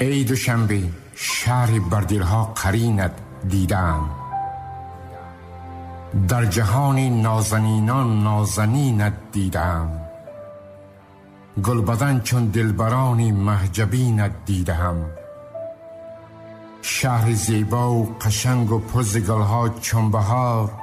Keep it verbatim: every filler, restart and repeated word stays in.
ای دوشنبه شهری بر دلها قرینت دیدم، در جهان نازنینان نازنینت دیدم، گل بدن چون دلبران مهجبینت دیدم. شهر زیبا و قشنگ و پر ز گلها چون بهار،